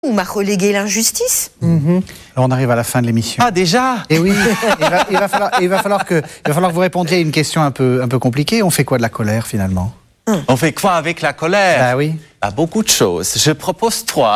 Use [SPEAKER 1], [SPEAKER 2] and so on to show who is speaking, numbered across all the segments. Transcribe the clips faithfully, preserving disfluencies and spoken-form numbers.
[SPEAKER 1] On m'a relégué l'injustice.
[SPEAKER 2] Mmh. Alors on arrive à la fin de l'émission.
[SPEAKER 3] Ah déjà ?
[SPEAKER 2] Et oui, il va, il va falloir, il va falloir que, il va falloir que vous répondiez à une question un peu, un peu compliquée. On fait quoi de la colère finalement ?
[SPEAKER 3] Hum. On fait quoi avec la colère ?
[SPEAKER 2] Bah oui.
[SPEAKER 3] Ah, beaucoup de choses. Je propose trois.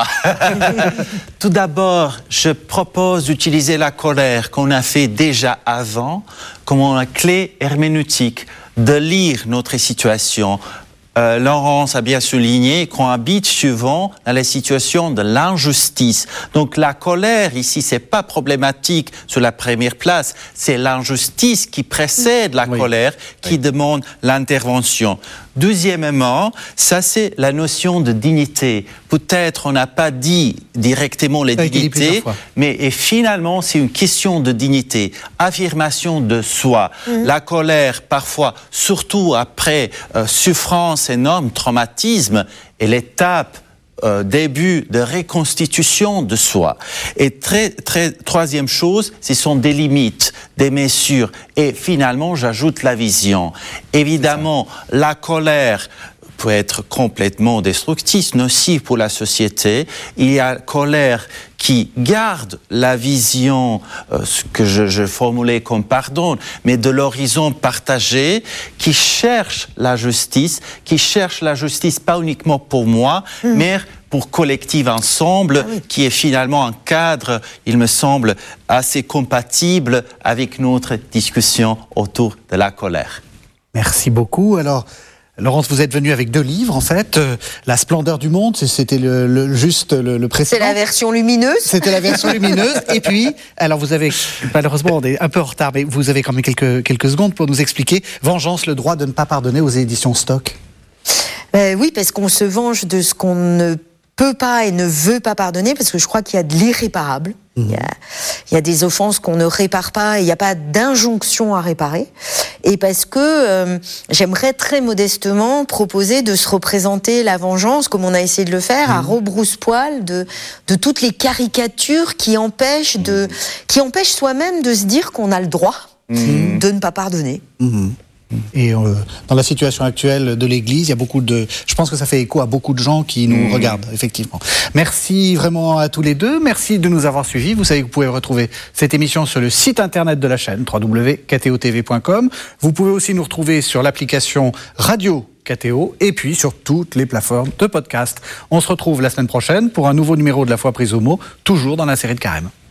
[SPEAKER 3] Tout d'abord, je propose d'utiliser la colère qu'on a fait déjà avant comme une clé herméneutique, de lire notre situation. Euh, Laurence a bien souligné qu'on habite souvent dans les situations de l'injustice. Donc la colère ici, c'est pas problématique sur la première place, c'est l'injustice qui précède la oui. colère, qui oui. demande l'intervention. Deuxièmement, ça c'est la notion de dignité. Peut-être on n'a pas dit directement les dignités, mais et finalement c'est une question de dignité, affirmation de soi. Mmh. La colère, parfois, surtout après euh, souffrance énorme, traumatisme, est l'étape Euh, début de reconstitution de soi. Et très, très, troisième chose, ce sont des limites, des mesures. Et finalement, j'ajoute la vision. Évidemment, la colère peut être complètement destructrice, nocive pour la société. Il y a colère qui garde la vision, euh, ce que je, je formulais comme pardon, mais de l'horizon partagé, qui cherche la justice, qui cherche la justice pas uniquement pour moi, mmh. mais pour collectif ensemble, ah oui. qui est finalement un cadre, il me semble, assez compatible avec notre discussion autour de la colère.
[SPEAKER 2] Merci beaucoup. Alors, Laurence, vous êtes venue avec deux livres, en fait. Euh, La splendeur du monde, c'était le, le, juste le, le précédent.
[SPEAKER 1] C'est la version lumineuse.
[SPEAKER 2] C'était la version lumineuse. Et puis, alors vous avez, malheureusement, on est un peu en retard, mais vous avez quand même quelques, quelques secondes pour nous expliquer Vengeance, le droit de ne pas pardonner aux éditions Stock.
[SPEAKER 1] Euh, oui, parce qu'on se venge de ce qu'on ne peut pas et ne veut pas pardonner, parce que je crois qu'il y a de l'irréparable. Mmh. Il y a, il y a des offenses qu'on ne répare pas, et il n'y a pas d'injonction à réparer. Et parce que euh, j'aimerais très modestement proposer de se représenter la vengeance, comme on a essayé de le faire, mmh. à rebrousse-poil de, de toutes les caricatures qui empêchent, de, qui empêchent soi-même de se dire qu'on a le droit mmh. de ne pas pardonner.
[SPEAKER 2] Mmh. Et euh, dans la situation actuelle de l'Église, il y a beaucoup de... Je pense que ça fait écho à beaucoup de gens qui nous mmh. regardent, effectivement. Merci vraiment à tous les deux. Merci de nous avoir suivis. Vous savez que vous pouvez retrouver cette émission sur le site internet de la chaîne, w w w point k t o t v point com. Vous pouvez aussi nous retrouver sur l'application Radio K T O et puis sur toutes les plateformes de podcast. On se retrouve la semaine prochaine pour un nouveau numéro de La Foi prise au mot, toujours dans la série de Carême.